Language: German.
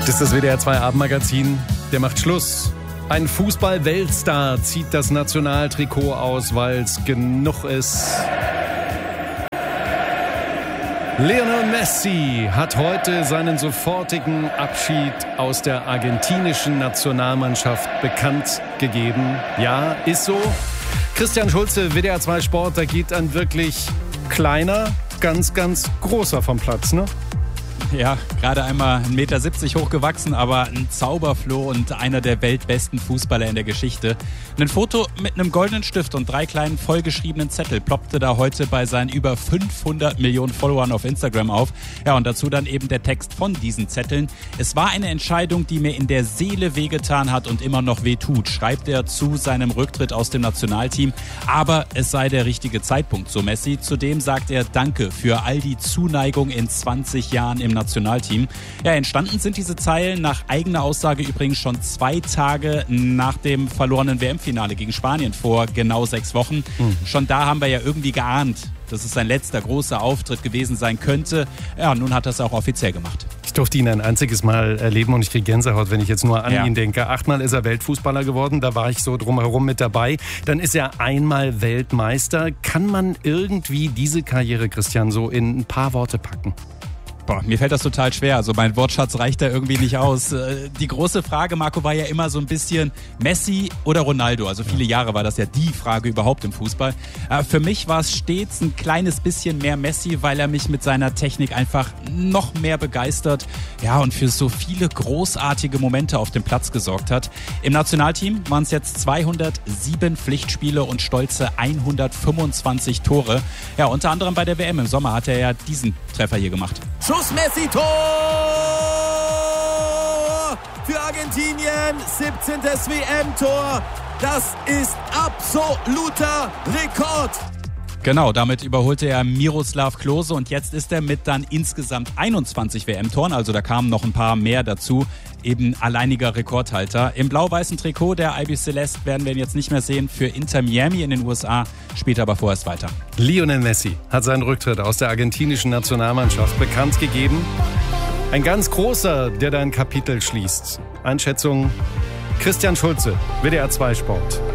Das ist das WDR 2 Abendmagazin. Der macht Schluss. Ein Fußball-Weltstar zieht das Nationaltrikot aus, weil es genug ist. Lionel Messi hat heute seinen sofortigen Abschied aus der argentinischen Nationalmannschaft bekannt gegeben. Ja, ist so. Christian Schulze, WDR 2 Sport, da geht ein wirklich kleiner, ganz, ganz großer vom Platz, ne? Ja, gerade einmal 1,70 Meter hochgewachsen, aber ein Zauberfloh und einer der weltbesten Fußballer in der Geschichte. Ein Foto mit einem goldenen Stift und 3 kleinen vollgeschriebenen Zettel ploppte da heute bei seinen über 500 Millionen Followern auf Instagram auf. Ja, und dazu dann eben der Text von diesen Zetteln. Es war eine Entscheidung, die mir in der Seele wehgetan hat und immer noch wehtut, schreibt er zu seinem Rücktritt aus dem Nationalteam. Aber es sei der richtige Zeitpunkt, so Messi. Zudem sagt er Danke für all die Zuneigung in 20 Jahren im Nationalteam. Ja, entstanden sind diese Zeilen nach eigener Aussage übrigens schon 2 Tage nach dem verlorenen WM-Finale gegen Spanien vor genau 6 Wochen. Schon da haben wir ja irgendwie geahnt, dass es sein letzter großer Auftritt gewesen sein könnte. Ja, nun hat er es auch offiziell gemacht. Ich durfte ihn ein einziges Mal erleben und ich kriege Gänsehaut, wenn ich jetzt nur an ihn denke. 8-mal ist er Weltfußballer geworden, da war ich so drumherum mit dabei. Dann ist er einmal Weltmeister. Kann man irgendwie diese Karriere, Christian, so in ein paar Worte packen? Boah, mir fällt das total schwer. Also mein Wortschatz reicht da irgendwie nicht aus. Die große Frage, Marco, war ja immer so ein bisschen Messi oder Ronaldo. Also viele Jahre war das ja die Frage überhaupt im Fußball. Für mich war es stets ein kleines bisschen mehr Messi, weil er mich mit seiner Technik einfach noch mehr begeistert. Ja, und für so viele großartige Momente auf dem Platz gesorgt hat. Im Nationalteam waren es jetzt 207 Pflichtspiele und stolze 125 Tore. Ja, unter anderem bei der WM im Sommer hat er ja diesen Treffer hier gemacht. Schuss Messi, Tor für Argentinien, 17. WM-Tor. Das ist absoluter Rekord. Genau, damit überholte er Miroslav Klose und jetzt ist er mit dann insgesamt 21 WM-Toren, also da kamen noch ein paar mehr dazu, eben alleiniger Rekordhalter. Im blau-weißen Trikot der IB Celeste werden wir ihn jetzt nicht mehr sehen, für Inter Miami in den USA, spielt aber vorerst weiter. Lionel Messi hat seinen Rücktritt aus der argentinischen Nationalmannschaft bekannt gegeben. Ein ganz großer, der da ein Kapitel schließt. Einschätzung Christian Schulze, WDR 2 Sport.